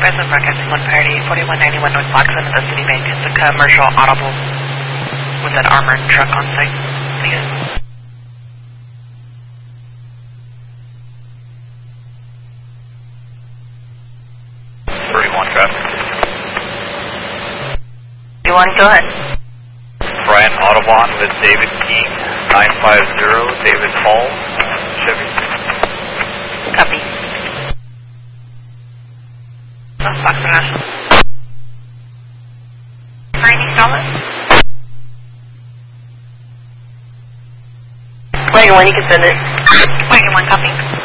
Crescent broadcasting one priority 4191 North Blackstone of the City Bank. It's a commercial audible with an armored truck on site. Please. You want to go ahead? Brian Audubon with David King, 950 David Hall, Chevy. Copy. Fox National. Miami Solid. Wagon 1, you can send it. Wagon 1, copy.